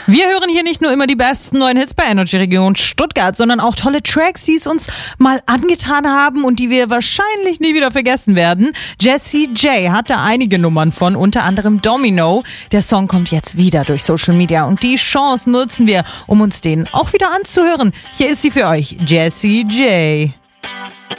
Wir hören hier nicht nur immer die besten neuen Hits bei Energy Region Stuttgart, sondern auch tolle Tracks, die es uns mal angetan haben und die wir wahrscheinlich nie wieder vergessen werden. Jessie J hat da einige Nummern von, unter anderem Domino. Der Song kommt jetzt wieder durch Social Media und die Chance nutzen wir, um uns den auch wieder anzuhören. Hier ist sie für euch, Jessie J.